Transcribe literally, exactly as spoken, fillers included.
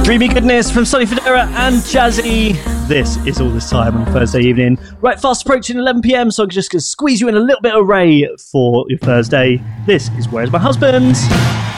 Dreamy goodness from Sonny Fodera and Jazzy. This is All This Time on Thursday evening. Right, fast approaching eleven p.m, so I'm just going to squeeze you in a little bit of Ray for your Thursday. This is Where's My Husband?